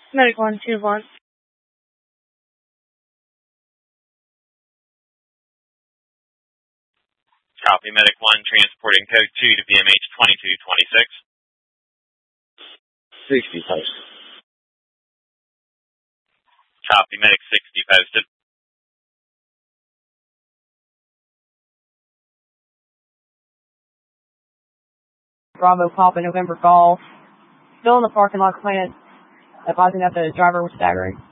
Medic 121. Copy, Medic 1, transporting code 2 to BMH 2226. 60 posted. Copy, Medic 60 posted. Bravo Papa November Golf. Still in the parking lot plant, advising that the driver was staggering.